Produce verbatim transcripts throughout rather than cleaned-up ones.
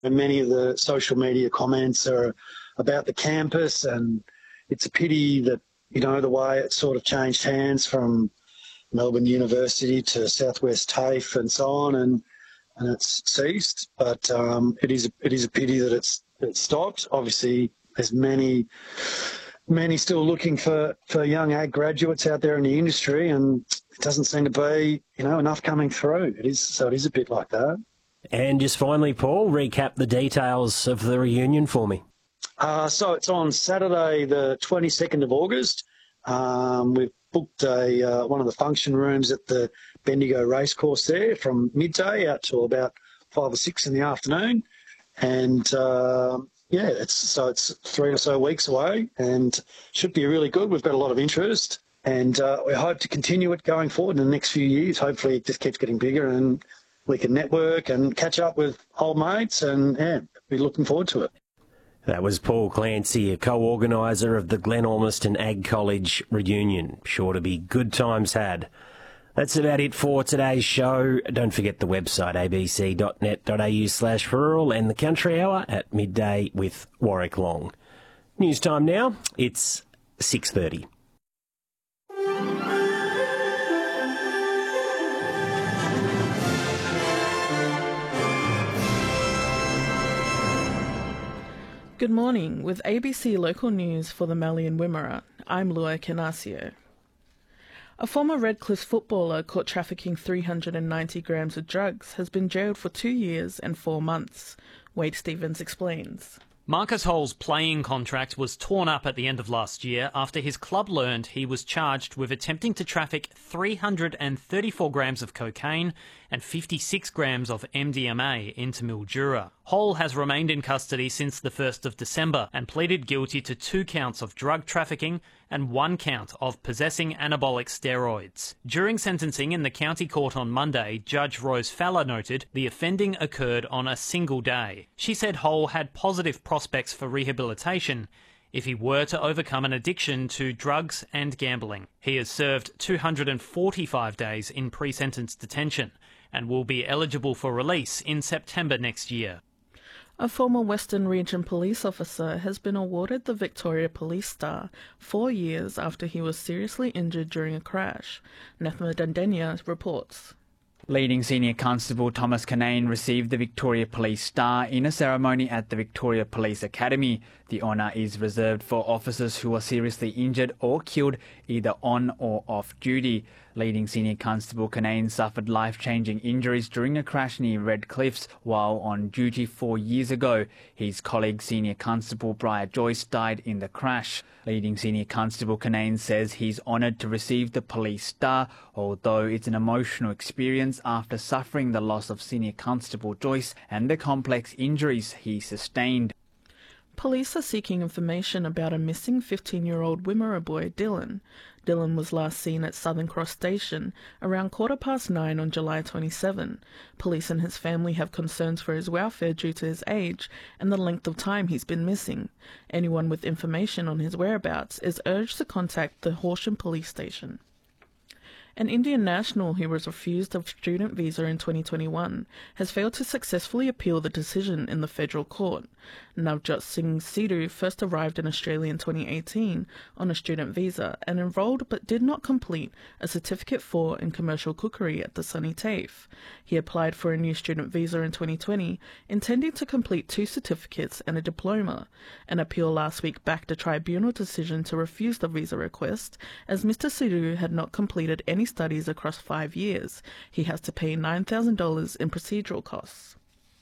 And many of the social media comments are about the campus, and it's a pity that, you know, the way it sort of changed hands from Melbourne University to Southwest TAFE and so on, and and it's ceased. But um, it is it is a pity that it's it's stopped. Obviously, there's many many still looking for, for young ag graduates out there in the industry, and it doesn't seem to be, you know, enough coming through. It is so it is a bit like that. And just finally, Paul, recap the details of the reunion for me. Uh, so it's on Saturday, the twenty-second of August. Um, we've booked a uh, one of the function rooms at the Bendigo Racecourse there from midday out till about five or six in the afternoon. And uh, yeah, it's so it's three or so weeks away, and should be really good. We've got a lot of interest, and uh, we hope to continue it going forward in the next few years. Hopefully, it just keeps getting bigger, and we can network and catch up with old mates, and yeah, we're looking forward to it. That was Paul Clancy, a co-organiser of the Glen Ormiston Ag College reunion. Sure to be good times had. That's about it for today's show. Don't forget the website abc.net.au slash rural and the Country Hour at midday with Warwick Long. News time now. It's six thirty. Good morning. With A B C Local News for the Mallee and Wimmera, I'm Lua Canasio. A former Redcliffe footballer caught trafficking three hundred ninety grams of drugs has been jailed for two years and four months. Wade Stevens explains. Marcus Hole's playing contract was torn up at the end of last year after his club learned he was charged with attempting to traffic three hundred thirty-four grams of cocaine and fifty-six grams of M D M A into Mildura. Hole has remained in custody since the first of December and pleaded guilty to two counts of drug trafficking and one count of possessing anabolic steroids. During sentencing in the county court on Monday, Judge Rose Fowler noted the offending occurred on a single day. She said Hole had positive prospects for rehabilitation if he were to overcome an addiction to drugs and gambling. He has served two hundred forty-five days in pre-sentence detention and will be eligible for release in September next year. A former Western Region police officer has been awarded the Victoria Police Star four years after he was seriously injured during a crash. Nathma Dandenya reports. Leading Senior Constable Thomas Canane received the Victoria Police Star in a ceremony at the Victoria Police Academy. The honour is reserved for officers who are seriously injured or killed either on or off duty. Leading Senior Constable Canane suffered life-changing injuries during a crash near Red Cliffs while on duty four years ago. His colleague Senior Constable Briar Joyce died in the crash. Leading Senior Constable Canane says he's honoured to receive the Police Star, although it's an emotional experience after suffering the loss of Senior Constable Joyce and the complex injuries he sustained. Police are seeking information about a missing fifteen-year-old Wimmera boy, Dylan. Dylan was last seen at Southern Cross Station around quarter past nine on July twenty-seventh. Police and his family have concerns for his welfare due to his age and the length of time he's been missing. Anyone with information on his whereabouts is urged to contact the Horsham Police Station. An Indian national who was refused a student visa in twenty twenty-one has failed to successfully appeal the decision in the federal court. Navjot Singh Sidhu first arrived in Australia in twenty eighteen on a student visa and enrolled but did not complete a Certificate four in Commercial Cookery at the Sunny TAFE. He applied for a new student visa in twenty twenty, intending to complete two certificates and a diploma. An appeal last week backed a tribunal decision to refuse the visa request, as Mister Sidhu had not completed any studies across five years. He has to pay nine thousand dollars in procedural costs.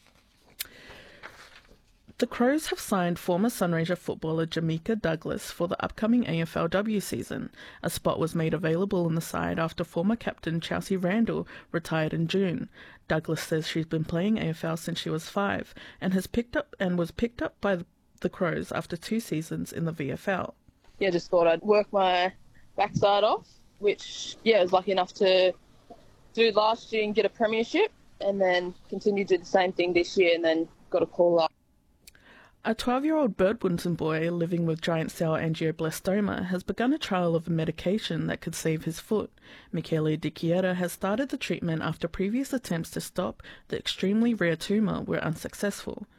The Crows have signed former Sunraysia footballer Jamaica Douglas for the upcoming A F L W season. A spot was made available in the side after former captain Chelsea Randall retired in June. Douglas says she's been playing A F L since she was five and has picked up and was picked up by the Crows after two seasons in the V F L. Yeah, just thought I'd work my backside off, which, yeah, I was lucky enough to do last year and get a premiership, and then continue to do the same thing this year and then got a call up. A twelve-year-old Birdwinton boy living with giant cell angioblastoma has begun a trial of a medication that could save his foot. Michele Di Chiara has started the treatment after previous attempts to stop the extremely rare tumour were unsuccessful.